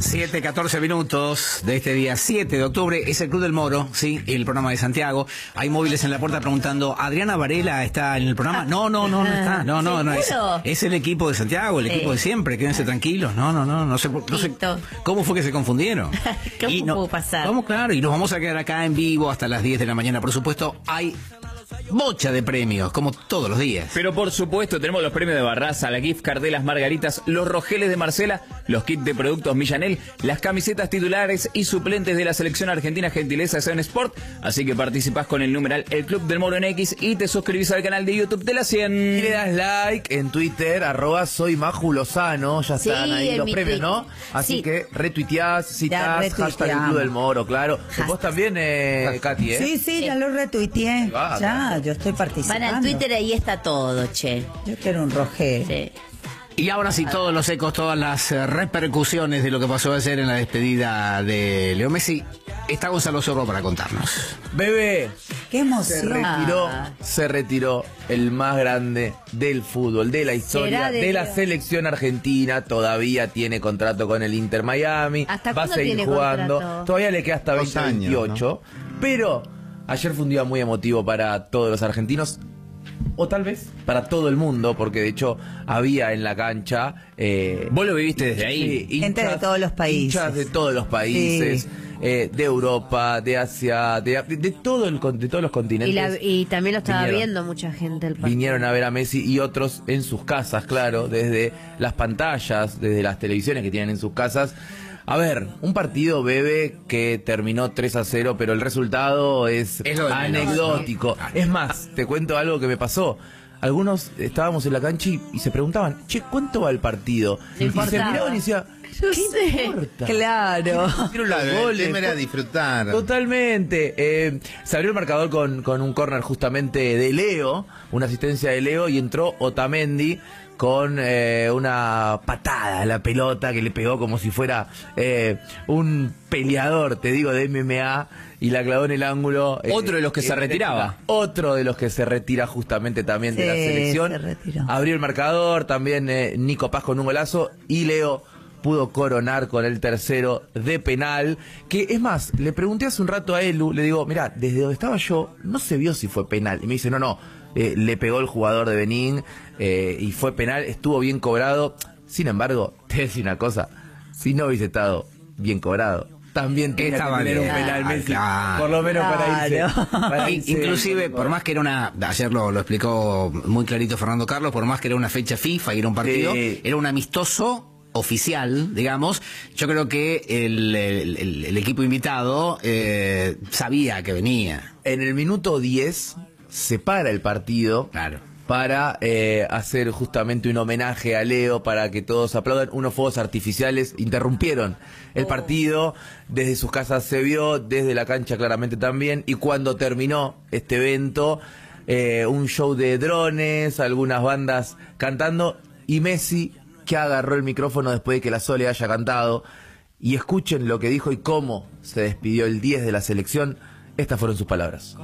7:14 minutos de este día 7 de octubre. Es el Club del Moro, sí, el programa de Santiago. Hay móviles en la puerta preguntando, ¿Adriana Varela está en el programa? No está. No, es el equipo de Santiago, el equipo de siempre. Quédense tranquilos. No sé cómo fue que se confundieron. ¿Cómo pudo pasar? Claro, y nos vamos a quedar acá en vivo hasta las 10 de la mañana. Por supuesto, hay bocha de premios, como todos los días. Pero por supuesto tenemos los premios de Barraza, la gift card de las Margaritas, los rogeles de Marcela, los kits de productos Millanel, las camisetas titulares y suplentes de la selección argentina, gentileza de Sport. Así que participás con el numeral El Club del Moro en X y te suscribís al canal de YouTube de la 100. Y le das like en Twitter, @soy Maju Lozano, ya están ahí los premios, ¿no? Así que retuiteás, citás, hashtag El Club del Moro, claro. Vos también, Katy, ¿eh? Sí, ya lo retuiteé. Ya, yo estoy participando. Van al Twitter, ahí está todo, che. Yo quiero un rogel. Sí. Y ahora sí, todos los ecos, todas las repercusiones de lo que pasó ayer en la despedida de Leo Messi. Está Gonzalo Zorro para contarnos. Bebé, ¡qué emoción! se retiró el más grande del fútbol, de la historia, de la selección argentina. Todavía tiene contrato con el Inter Miami. ¿Hasta va a seguir jugando. Contrato? Todavía le queda hasta 2028. ¿No? Pero ayer fue un día muy emotivo para todos los argentinos. O tal vez para todo el mundo, porque de hecho había en la cancha... Vos lo viviste desde ahí. Gente de todos los países. Hinchas de todos los países, sí. De Europa, de Asia, de todos los continentes. Y también lo estaba viendo mucha gente. Vinieron a ver a Messi y otros en sus casas, claro, desde las pantallas, desde las televisiones que tienen en sus casas. A ver, un partido, Bebe, que terminó 3-0, pero el resultado es anecdótico. Menos, ¿no? Es más, te cuento algo que me pasó. Algunos estábamos en la cancha y se preguntaban, che, ¿cuánto va el partido? Y se miraban y decían, ¿qué importa? Claro. Hicieron los goles. El tema era disfrutar. Totalmente. Se abrió el marcador con un córner justamente de Leo, una asistencia de Leo, y entró Otamendi con una patada a la pelota que le pegó como si fuera un peleador, te digo, de MMA, y la clavó en el ángulo. Otro de los que se retiraba. Otro de los que se retira justamente también de la selección. Se retiró. Abrió el marcador, también Nico Paz con un golazo, y Leo pudo coronar con el tercero de penal, que es más, le pregunté hace un rato a Elu, le digo, mirá, desde donde estaba yo, no se vio si fue penal, y me dice, no, le pegó el jugador de Benín, y fue penal, estuvo bien cobrado. Sin embargo, te voy a decir una cosa, si no hubiese estado bien cobrado, también tenía que tener un penal Messi, por lo menos para irse. Inclusive, por más que era ayer lo explicó muy clarito Fernando Carlos, por más que era una fecha FIFA y era un partido, era un amistoso oficial, digamos. Yo creo que el equipo invitado sabía que venía. En el minuto 10 se para el partido, claro, para hacer justamente un homenaje a Leo, para que todos aplaudan. Unos fuegos artificiales interrumpieron el partido, desde sus casas se vio, desde la cancha claramente también, y cuando terminó este evento, un show de drones, algunas bandas cantando, y Messi, que agarró el micrófono después de que la Sole haya cantado, y escuchen lo que dijo y cómo se despidió el 10 de la selección. Estas fueron sus palabras.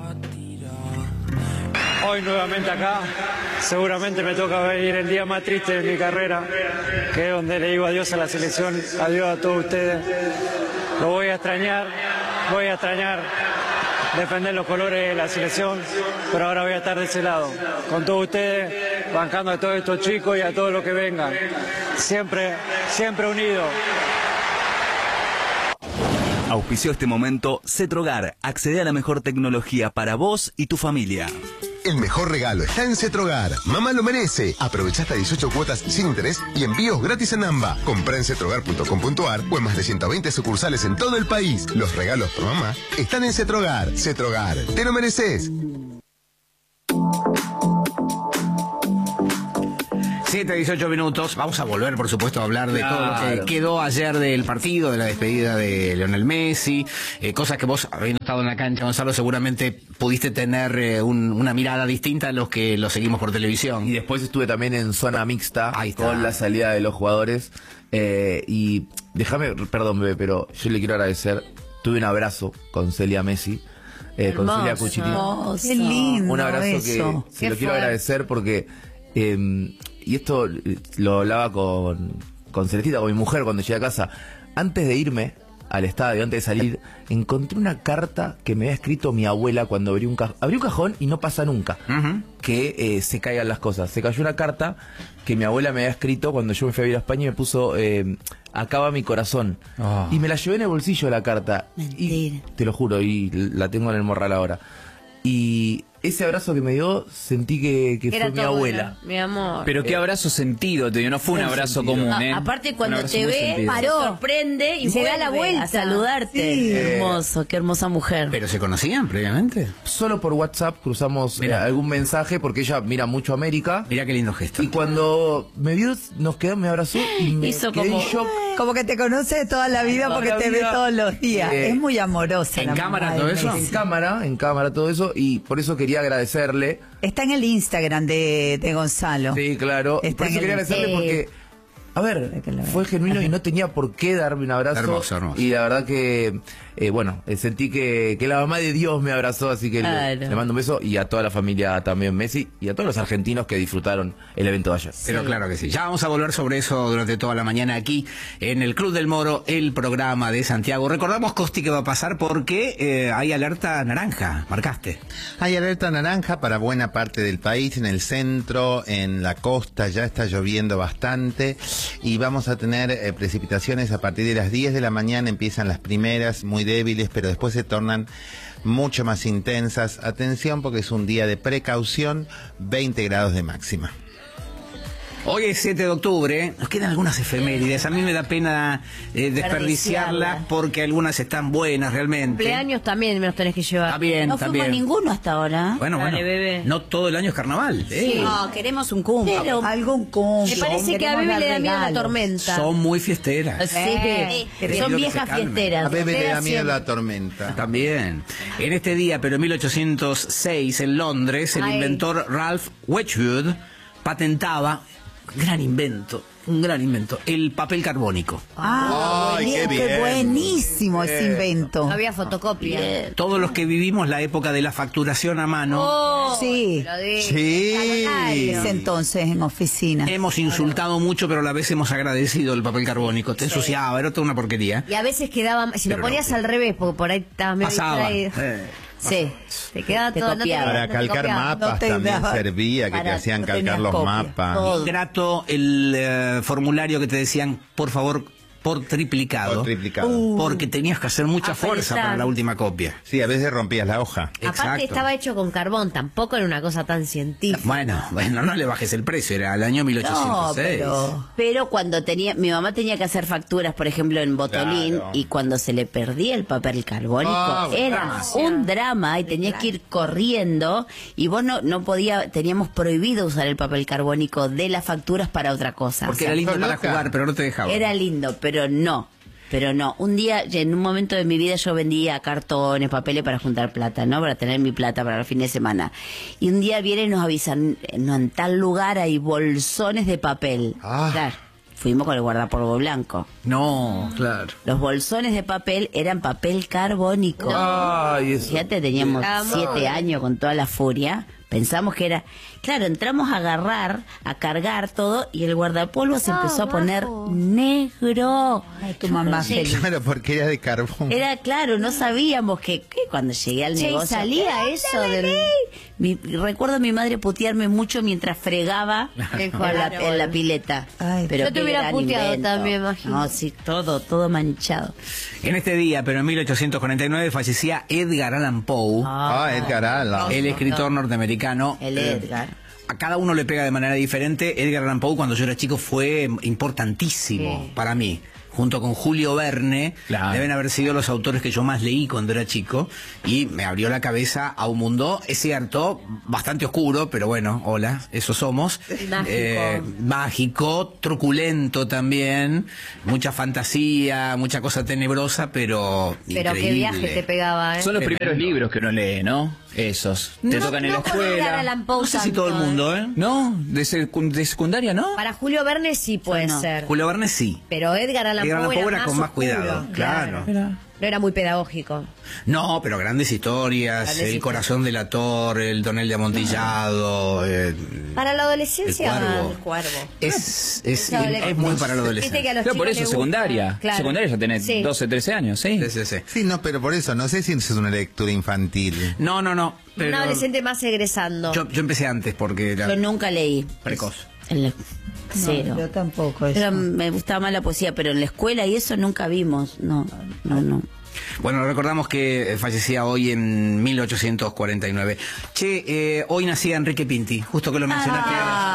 Hoy nuevamente acá, seguramente me toca venir el día más triste de mi carrera, que es donde le digo adiós a la selección, adiós a todos ustedes. Lo voy a extrañar defender los colores de la selección, pero ahora voy a estar de ese lado, con todos ustedes, bancando a todos estos chicos y a todos los que vengan, siempre unidos. Auspició este momento Cetrogar. Accede a la mejor tecnología para vos y tu familia. El mejor regalo está en Cetrogar. Mamá lo merece. Aprovecha hasta 18 cuotas sin interés y envíos gratis en AMBA. Comprá en cetrogar.com.ar o en más de 120 sucursales en todo el país. Los regalos por mamá están en Cetrogar. Cetrogar, te lo mereces. 7:18 minutos. Vamos a volver, por supuesto, a hablar de todo lo que quedó ayer del partido, de la despedida de Lionel Messi, cosas que vos, habiendo estado en la cancha, Gonzalo, seguramente pudiste tener una mirada distinta a los que lo seguimos por televisión. Y después estuve también en zona mixta con la salida de los jugadores. Y déjame, perdón, bebé, pero yo le quiero agradecer. Tuve un abrazo con Celia Messi. Con Celia Cuchitín. Qué lindo. Un abrazo eso. que se lo quiero agradecer porque... y esto lo hablaba con con Celestita, con mi mujer, cuando llegué a casa, antes de irme al estadio, antes de salir, encontré una carta que me había escrito mi abuela cuando abrí un cajón y no pasa nunca que se caigan las cosas. Se cayó una carta que mi abuela me había escrito cuando yo me fui a vivir a España y me puso acaba mi corazón. Y me la llevé en el bolsillo la carta. Y te lo juro, y la tengo en el morral ahora. Y ese abrazo que me dio, sentí que fue mi abuela. Mi amor. Pero qué abrazo sentido, te dio, no fue un abrazo común, ¿eh? Aparte cuando te muy ve, sentido. se sorprende y se da la vuelta a saludarte. Sí. Hermoso, qué hermosa mujer. ¿Pero se conocían previamente? Solo por WhatsApp cruzamos algún mensaje porque ella mira mucho América. Mirá qué lindo gesto. Y cuando me vio, me abrazó y me Hizo quedé como- en shock. Como que te conoce de toda la vida Toda porque la te vida. ve todos los días. Es muy amorosa. ¿En la cámara mamá todo de eso? Messi. En cámara todo eso, y por eso quería agradecerle. Está en el Instagram de Gonzalo. Sí, claro. Está Por eso en quería el- agradecerle porque, a ver, fue genuino y no tenía por qué darme un abrazo. Hermoso, hermoso. Y la verdad que, sentí que la mamá de Dios me abrazó, así que le mando un beso, y a toda la familia también Messi, y a todos los argentinos que disfrutaron el evento de ayer. Pero claro que sí. Ya vamos a volver sobre eso durante toda la mañana aquí en el Club del Moro, el programa de Santiago. Recordamos, Costi, que va a pasar porque hay alerta naranja. Marcaste. Hay alerta naranja para buena parte del país, en el centro, en la costa, ya está lloviendo bastante y vamos a tener precipitaciones a partir de las 10 de la mañana, empiezan las primeras, muy débiles, pero después se tornan mucho más intensas. Atención porque es un día de precaución, 20 grados de máxima. Hoy es 7 de octubre, nos quedan algunas efemérides. A mí me da pena desperdiciarlas porque algunas están buenas realmente. Cumpleaños también me los tenés que llevar. Está bien, No está fuimos bien. ninguno hasta ahora. Bueno, Dale, bebé. no todo el año es carnaval. No, queremos un cumple. Pero- Algún cumple. Me parece que a Bebe le da miedo la tormenta. Son muy fiesteras. Sí, Quiero son que viejas se calmen. fiesteras. A Bebe le da Fiesteras miedo la siempre. tormenta. También. En este día, pero en 1806, en Londres, el Ay. inventor Ralph Wedgwood patentaba, un gran invento, el papel carbónico. Ay, qué bien. Buenísimo ese invento. No había fotocopia. Todos los que vivimos la época de la facturación a mano, Oh, Sí. lo de- Sí. Ese entonces en oficina. hemos insultado mucho, pero a la vez hemos agradecido el papel carbónico. Te ensuciaba, era toda una porquería. Y a veces quedaba, si lo Pero ponías no. al revés, porque por ahí estabas medio Pasaba. distraído. Sí, te quedaba Te todo. copiaba. Para no te calcar copiaba. mapas No te también daba- servía, que te para- hacían no calcar tenías los copia. mapas. Todo. Grato el formulario que te decían, por favor, por triplicado. Por triplicado. Porque tenías que hacer mucha fuerza Apretar. para la última copia. Sí, a veces rompías la hoja. Aparte Exacto. estaba hecho con carbón, tampoco era una cosa tan científica. Bueno, no le bajes el precio, era el año 1806. Pero cuando mi mamá tenía que hacer facturas, por ejemplo, en Botolín, Claro. y cuando se le perdía el papel carbónico, era un drama y tenías que ir corriendo, y vos no podía, teníamos prohibido usar el papel carbónico de las facturas para otra cosa. Porque O sea, era lindo ¿sos para loca? jugar, pero no te dejaba. era lindo, pero no. Un día, en un momento de mi vida, yo vendía cartones, papeles para juntar plata, ¿no? Para tener mi plata para el fin de semana. Y un día vienen y nos avisan, no, en tal lugar hay bolsones de papel. Ah. Claro, fuimos con el guardapolvo blanco. No, claro. Los bolsones de papel eran papel carbónico. Ay, eso. Fíjate, teníamos Amor. 7 años con toda la furia. Pensamos que era... Claro, entramos a agarrar, a cargar todo, y el guardapolvo se empezó a poner negro. Ay, tu mamá Sí. feliz. Claro, porque era de carbón. Era claro, no sabíamos que cuando llegué al Che, y negocio... salía eso del... Recuerdo a mi madre putearme mucho mientras fregaba en la pileta. Ay, Pero yo te qué hubiera gran puteado invento. también, imagino. No, sí, todo manchado. En este día, pero en 1849, fallecía Edgar Allan Poe, Edgar Allan. el escritor norteamericano. El Edgar. A cada uno le pega de manera diferente. Edgar Allan Poe, cuando yo era chico, fue importantísimo para mí. Junto con Julio Verne, Claro. deben haber sido los autores que yo más leí cuando era chico, y me abrió la cabeza a un mundo, es cierto, bastante oscuro, pero bueno, hola, eso somos. Mágico. Mágico, truculento también, mucha fantasía, mucha cosa tenebrosa, pero Pero qué increíble. viaje te pegaba, ¿eh? Son los primeros libros que uno lee, ¿no? Esos. Te tocan en la con Edgar escuela. Allan Poe No sé si tanto, todo el mundo, ¿eh? ¿No? ¿De secundaria, no? Para Julio Verne sí puede no. ser. Julio Verne sí. Pero Edgar Allan Edgar Allan Poe Poe era era más con más oscuro, cuidado, claro. No era muy pedagógico. No, pero grandes historias, El corazón del ator, El tonel de amontillado. Para la adolescencia, El Cuervo. Es muy para la adolescencia. Claro, por eso secundaria. Claro. Secundaria ya tenés 12, 13 años, ¿sí? Sí, no, pero por eso, no sé si es una lectura infantil. No. Pero un adolescente más egresando. Yo empecé antes porque era Yo nunca leí. precoz. Cero. Yo tampoco. Eso. Pero me gustaba más la poesía, pero en la escuela y eso nunca vimos. No. Bueno, recordamos que fallecía hoy en 1849. Hoy nacía Enrique Pinti, justo que lo mencionaste.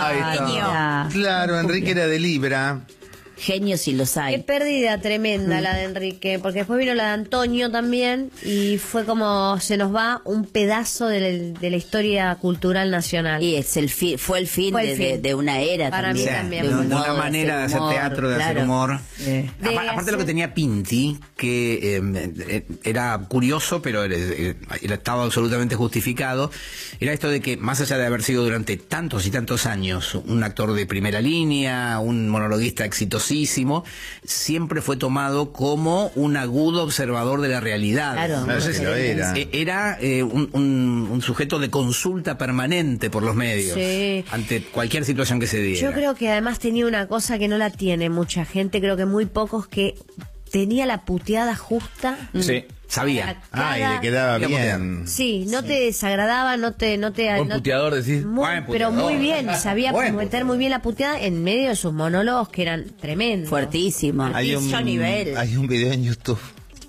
Claro, Enrique era de Libra. Genios si los Qué hay. pérdida tremenda la de Enrique, porque después vino la de Antonio también y fue como se nos va un pedazo de la historia cultural nacional. Y es fue el fin de una era Para mí también. también. De una manera de hacer teatro, de hacer humor. Aparte lo que tenía Pinti, que era curioso, pero estaba absolutamente justificado, era esto de que, más allá de haber sido durante tantos y tantos años un actor de primera línea, un monologuista exitosísimo, siempre fue tomado como un agudo observador de la realidad. Claro. Entonces, Lo era. era un sujeto de consulta permanente por los medios, ante cualquier situación que se diera. Yo creo que además tenía una cosa que no la tiene mucha gente, creo que muy pocos, que tenía la puteada justa. Sí. Sabía. Y le quedaba bien. Sí, no te desagradaba, no te Buen puteador, decís. pero muy bien, sabía meter muy bien la puteada en medio de sus monólogos que eran tremendos. Fuertísimo. Hay un video en YouTube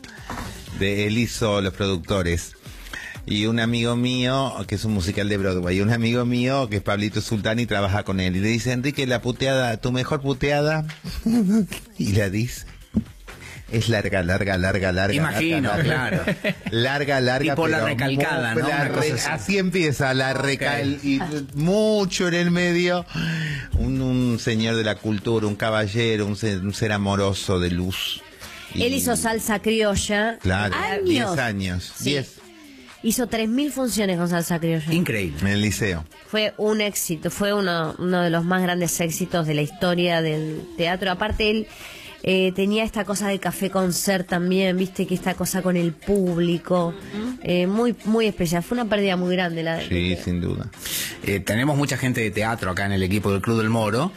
de él hizo Los Productores. Y un amigo mío, que es un musical de Broadway, un amigo mío que es Pablito Sultán y trabaja con él. Y le dice, Enrique, la puteada, tu mejor puteada. Y la dice. Es larga. Imagino, claro. Larga. Tipo la recalcada, ¿no? Así empieza, y mucho en el medio. Un señor de la cultura, un caballero, un ser amoroso de luz. Él hizo salsa criolla. Claro, 10 años. Sí. 10. Hizo 3.000 funciones con salsa criolla. Increíble. En el liceo. Fue un éxito, fue uno de los más grandes éxitos de la historia del teatro. Aparte, él tenía esta cosa de café concert también, viste, que esta cosa con el público, muy especial. Fue una pérdida muy grande la de... Sí, sin duda. Tenemos mucha gente de teatro acá en el equipo del Club del Moro.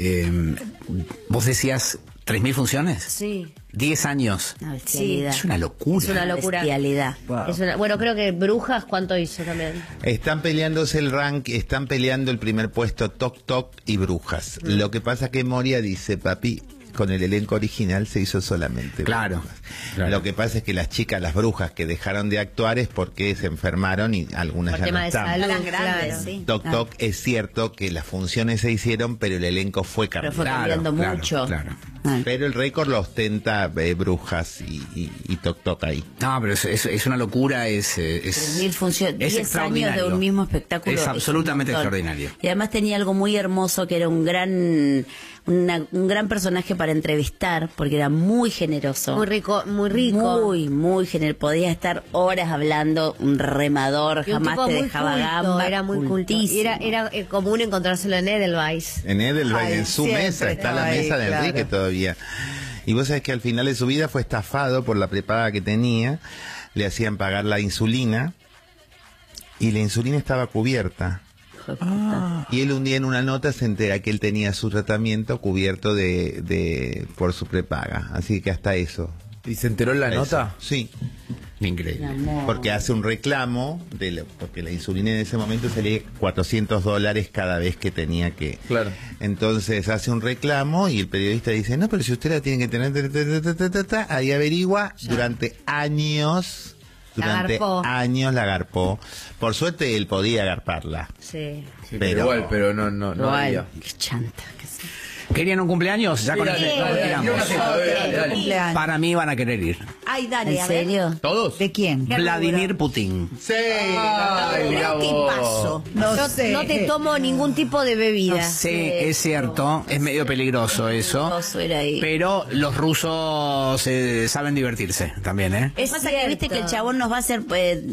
Vos decías 3.000 funciones. Sí. 10 años. Sí. Es una locura. Es una locura. Bestialidad. Wow. Bueno, creo que Brujas, ¿cuánto hizo también? Están peleándose el rank, están peleando el primer puesto Toc Toc y Brujas. Lo que pasa que Moria dice, papi, con el elenco original se hizo solamente claro. Lo que pasa es que las brujas que dejaron de actuar es porque se enfermaron y algunas por ya tema no de están. salud, Eran grandes, claro. sí. Toc Toc es cierto que las funciones se hicieron, pero el elenco fue Pero cambiando. fue cambiando mucho. Claro. Pero el récord lo ostenta Brujas y Toc Toc ahí. No, pero es una locura, es 3.000 funciones, 10 años extraordinario. de un mismo espectáculo. Es absolutamente un montón. extraordinario. Y además tenía algo muy hermoso que era un gran personaje para entrevistar, porque era muy generoso. Muy rico. Muy generoso. Podía estar horas hablando, un remador, Y un jamás tipo te muy dejaba culto, gamba. era muy culto. Y era común encontrárselo en Edelweiss. En Edelweiss, en su siempre mesa, está la estaba ahí, mesa de Enrique claro. todavía. Y vos sabés que al final de su vida fue estafado por la prepaga que tenía, le hacían pagar la insulina y la insulina estaba cubierta. Y él un día en una nota se entera que él tenía su tratamiento cubierto por su prepaga. Así que hasta eso. ¿Y se enteró en la nota? Sí. Increíble. Porque hace un reclamo, porque la insulina en ese momento salía $400 cada vez que tenía que... Claro. Entonces hace un reclamo y el periodista dice, no, pero si usted la tiene que tener... Ahí averigua, durante años la agarpó. Por suerte él podía agarparla. Sí. Pero igual, pero no había. Qué chanta. ¿Querían un cumpleaños? Ya con Dale, el dale. Cumpleaños. Para mí van a querer ir. Ay, dale, ¿En serio? ¿Todos? ¿De quién? Vladimir Putin. Sí. Creo que paso. No sé. No te tomo ningún tipo de bebida. Sí, es cierto, es medio peligroso eso. Peligroso era ahí. Pero los rusos saben divertirse también, ¿eh? Es Pasa que viste que el chabón nos va a hacer